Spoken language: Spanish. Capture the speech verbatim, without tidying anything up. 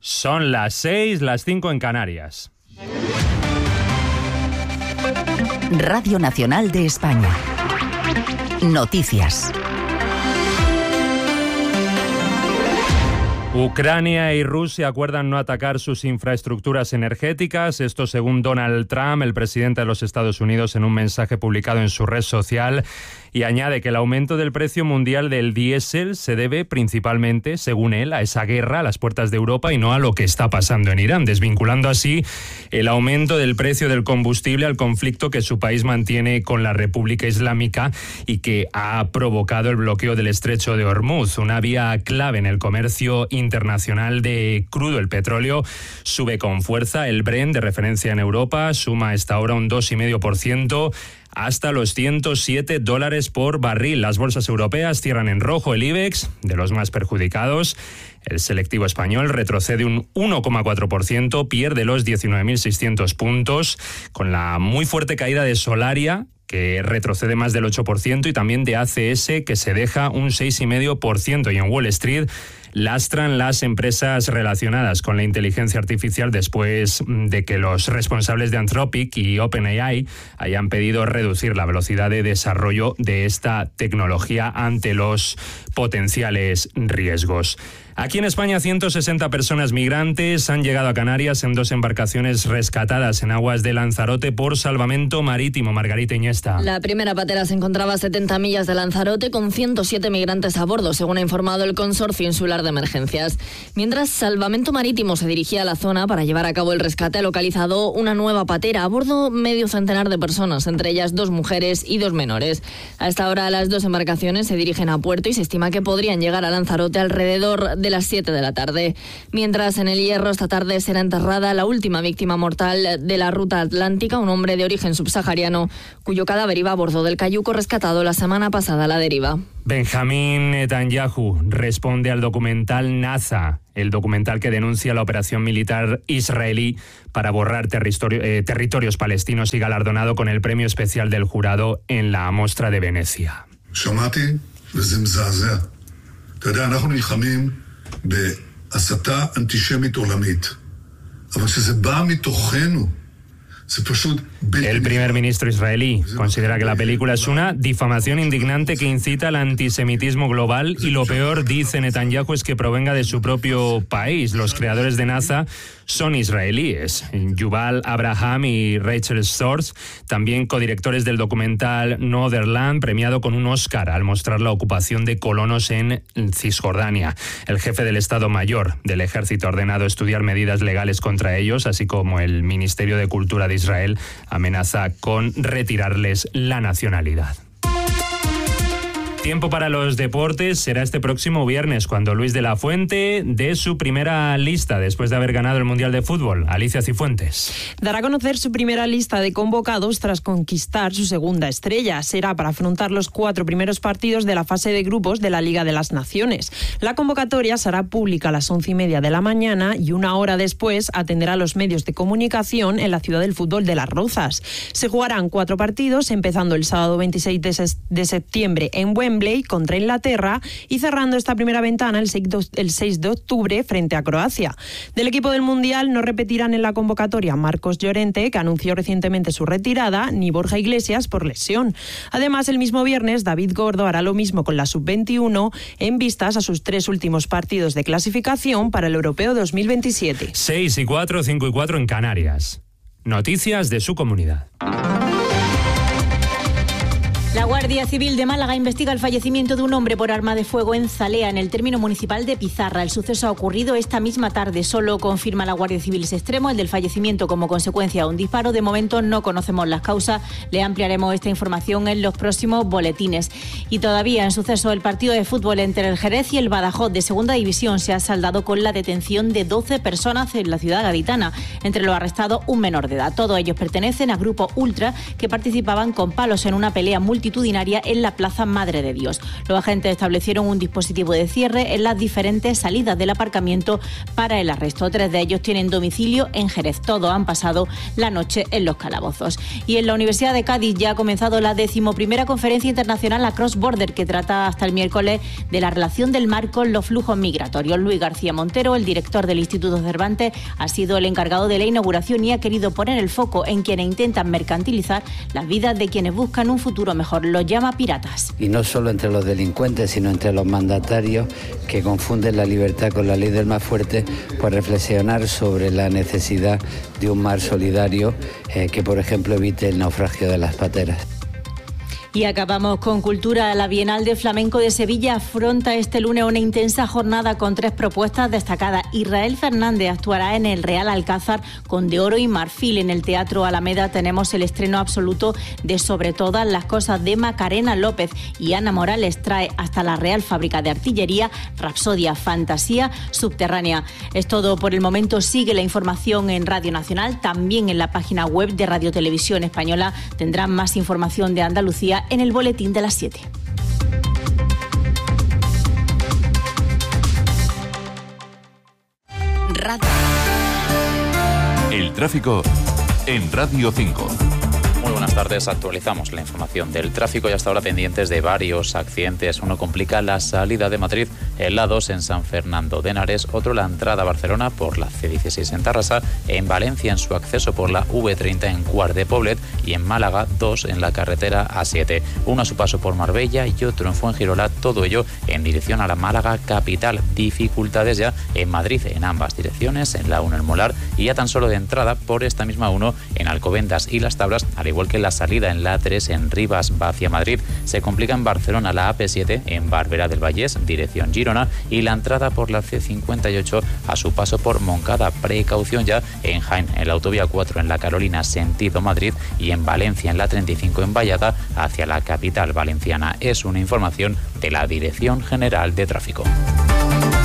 Son las seis, las cinco en Canarias. Radio Nacional de España. Noticias. Ucrania y Rusia acuerdan no atacar sus infraestructuras energéticas. Esto según Donald Trump, el presidente de los Estados Unidos, en un mensaje publicado en su red social. Y añade que el aumento del precio mundial del diésel se debe principalmente, según él, a esa guerra a las puertas de Europa y no a lo que está pasando en Irán, desvinculando así el aumento del precio del combustible al conflicto que su país mantiene con la República Islámica y que ha provocado el bloqueo del estrecho de Hormuz, una vía clave en el comercio internacional de crudo. El petróleo sube con fuerza. El Brent, de referencia en Europa, suma a esta hora un dos coma cinco por ciento. Hasta los ciento siete dólares por barril. Las bolsas europeas cierran en rojo. El IBEX, de los más perjudicados. El selectivo español retrocede un uno coma cuatro por ciento, pierde los diecinueve mil seiscientos puntos, con la muy fuerte caída de Solaria, que retrocede más del ocho por ciento, y también de A C S, que se deja un seis coma cinco por ciento. Y en Wall Street lastran las empresas relacionadas con la inteligencia artificial después de que los responsables de Anthropic y OpenAI hayan pedido reducir la velocidad de desarrollo de esta tecnología ante los potenciales riesgos. Aquí en España, ciento sesenta personas migrantes han llegado a Canarias en dos embarcaciones rescatadas en aguas de Lanzarote por Salvamento Marítimo. Margarita Iniesta. La primera patera se encontraba a setenta millas de Lanzarote con ciento siete migrantes a bordo, según ha informado el Consorcio Insular de Emergencias. Mientras Salvamento Marítimo se dirigía a la zona para llevar a cabo el rescate, ha localizado una nueva patera. A bordo, medio centenar de personas, entre ellas dos mujeres y dos menores. A esta hora, las dos embarcaciones se dirigen a puerto y se estima que podrían llegar a Lanzarote alrededor de las siete de la tarde. Mientras, en el Hierro, esta tarde será enterrada la última víctima mortal de la ruta atlántica, un hombre de origen subsahariano cuyo cadáver iba a bordo del cayuco rescatado la semana pasada a la deriva. Benjamín Netanyahu responde al documental Naza, el documental que denuncia la operación militar israelí para borrar territorio, eh, territorios palestinos, y galardonado con el premio especial del jurado en la Mostra de Venecia. בהסתה אנטישמית עולמית. אבל שזה בא מתוכנו, זה פשוט בלתי... El primer ministro israelí considera que la película es una difamación indignante que incita al antisemitismo global, y lo peor, dice Netanyahu, es que provenga de su propio país. Los creadores de Naza son israelíes. Yuval Abraham y Rachel Storrs, también codirectores del documental Northern, premiado con un Oscar al mostrar la ocupación de colonos en Cisjordania. El jefe del Estado Mayor del Ejército ha ordenado estudiar medidas legales contra ellos, así como el Ministerio de Cultura de Israel amenaza con retirarles la nacionalidad. Tiempo para los deportes. Será este próximo viernes cuando Luis de la Fuente dé su primera lista después de haber ganado el Mundial de Fútbol. Alicia Cifuentes. Dará a conocer su primera lista de convocados tras conquistar su segunda estrella. Será para afrontar los cuatro primeros partidos de la fase de grupos de la Liga de las Naciones. La convocatoria será pública a las once y media de la mañana y una hora después atenderá a los medios de comunicación en la ciudad del fútbol de Las Rozas. Se jugarán cuatro partidos, empezando el sábado veintiséis de septiembre en Wembley contra Inglaterra y cerrando esta primera ventana el seis de octubre frente a Croacia. Del equipo del Mundial no repetirán en la convocatoria Marcos Llorente, que anunció recientemente su retirada, ni Borja Iglesias por lesión. Además, el mismo viernes, David Gordo hará lo mismo con la sub veintiuno en vistas a sus tres últimos partidos de clasificación para el Europeo dos mil veintisiete. seis y cuatro, cinco y cuatro en Canarias. Noticias de su comunidad. La Guardia Civil de Málaga investiga el fallecimiento de un hombre por arma de fuego en Zalea, en el término municipal de Pizarra. El suceso ha ocurrido esta misma tarde. Solo confirma la Guardia Civil ese extremo, el del fallecimiento como consecuencia de un disparo. De momento no conocemos las causas. Le ampliaremos esta información en los próximos boletines. Y todavía en suceso, el partido de fútbol entre el Jerez y el Badajoz de Segunda División se ha saldado con la detención de doce personas en la ciudad gaditana. Entre los arrestados, un menor de edad. Todos ellos pertenecen a Grupo Ultra, que participaban con palos en una pelea multitudinaria multitudinaria en la Plaza Madre de Dios. Los agentes establecieron un dispositivo de cierre en las diferentes salidas del aparcamiento para el arresto. Tres de ellos tienen domicilio en Jerez. Todos han pasado la noche en los calabozos. Y en la Universidad de Cádiz ya ha comenzado la decimoprimera conferencia internacional a Cross Border, que trata hasta el miércoles de la relación del mar con los flujos migratorios. Luis García Montero, el director del Instituto Cervantes, ha sido el encargado de la inauguración y ha querido poner el foco en quienes intentan mercantilizar las vidas de quienes buscan un futuro mejor. Los llama piratas. Y no solo entre los delincuentes, sino entre los mandatarios que confunden la libertad con la ley del más fuerte, pues reflexionar sobre la necesidad de un mar solidario eh, que, por ejemplo, evite el naufragio de las pateras. Y acabamos con cultura. La Bienal de Flamenco de Sevilla afronta este lunes una intensa jornada con tres propuestas destacadas. Israel Fernández actuará en el Real Alcázar con De Oro y Marfil. En el Teatro Alameda tenemos el estreno absoluto de Sobre todas las cosas de Macarena López, y Ana Morales trae hasta la Real Fábrica de Artillería Rapsodia, Fantasía Subterránea. Es todo por el momento. Sigue la información en Radio Nacional, también en la página web de Radio Televisión Española. Tendrán más información de Andalucía en el boletín de las siete. Radio. El tráfico en Radio cinco. Muy buenas tardes, actualizamos la información del tráfico y hasta ahora pendientes de varios accidentes. Uno complica la salida de Madrid, el A dos en San Fernando de Henares, otro la entrada a Barcelona por la C dieciséis en Tarrasa, en Valencia en su acceso por la V treinta en Quart de Poblet y en Málaga dos en la carretera A siete. Uno a su paso por Marbella y otro en Fuengirola, todo ello en dirección a la Málaga capital. Dificultades ya en Madrid en ambas direcciones, en la uno en Molar y ya tan solo de entrada por esta misma uno en Alcobendas y Las Tablas, al igual que la salida en la A tres en Rivas va hacia Madrid. Se complica en Barcelona la A P siete en Barberá del Vallés, dirección Girona, y la entrada por la C cincuenta y ocho a su paso por Moncada. Precaución ya en Jaén, en la autovía cuatro en la Carolina, sentido Madrid, y en Valencia en la treinta y cinco en Vallada hacia la capital valenciana. Es una información de la Dirección General de Tráfico.